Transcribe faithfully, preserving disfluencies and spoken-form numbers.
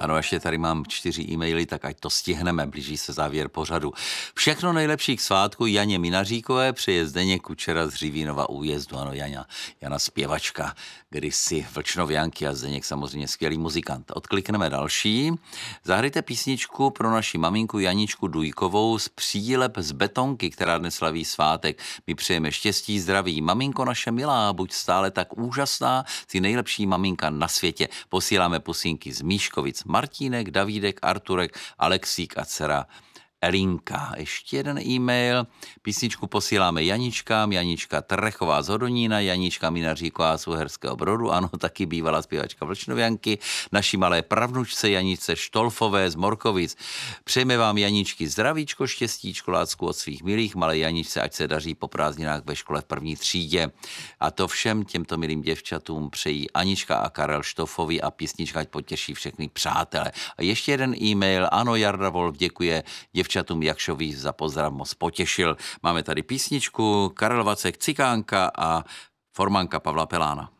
Ano, ještě tady mám čtyři e-maily, tak ať to stihneme, blíží se závěr pořadu. Všechno nejlepší k svátku Janě Minaříkové přeje Zdeněk Kučera z Hřivínova Újezdu. Ano, Jana, Jana zpěvačka, kdysi Vlčnovianky a Zdeněk samozřejmě skvělý muzikant. Odklikneme další. Zahrajte písničku pro naši maminku Janičku Dujkovou z Přílep z Betonky, která dnes slaví svátek. My přejeme štěstí, zdraví. Maminko naše milá, buď stále tak úžasná, jsi nejlepší maminka na světě. Posíláme pusínky z Míškovic. Martínek, Davídek, Arturek, Alexík a dcera Elinka. Ještě jeden e-mail. Písničku posíláme Janičkám. Janička Trechová z Hodonína, Janička Minaříková z Uherského Brodu, ano, taky bývalá zpěvačka Vlčnovianky, naší malé pravnučce Janičce Štolfové z Morkovic. Přejeme vám, Janičky, zdravíčko, štěstíčko, lásku od svých milých, malé Janičce, ať se daří po prázdninách ve škole v první třídě. A to všem těmto milým děvčatům přejí Anička a Karel Štofovi a písnička ať potěší všechny přátele. A ještě jeden e-mail. Ano, Jarda Wolf děkuje děvčatům Jakšovi za pozdrav, moc potěšil. Máme tady písničku Karel Vacek, Cikánka a formánka Pavla Pelána.